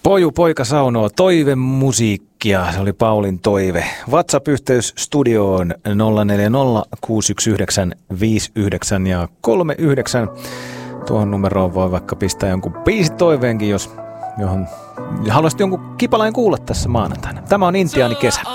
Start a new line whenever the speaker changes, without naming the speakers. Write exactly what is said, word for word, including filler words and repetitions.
Poju poika saunoo toivemusiikkia, se oli Paulin toive. WhatsApp-yhteys studioon nolla neljä nolla kuusi yksi yhdeksän viisi yhdeksän ja kolme yhdeksän. Tuohon numeroon voi vaikka pistää jonkun biisitoiveenkin, jos johon haluaisit jonkun kipalain kuulla tässä maanantaina. Tämä on Intiaani kesä.